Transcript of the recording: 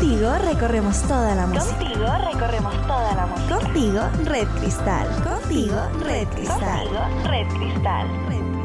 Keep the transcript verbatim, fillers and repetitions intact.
Contigo recorremos toda la música. Contigo recorremos toda la música. Contigo, Red Cristal. Contigo, Red Cristal. Contigo, Red Cristal. Red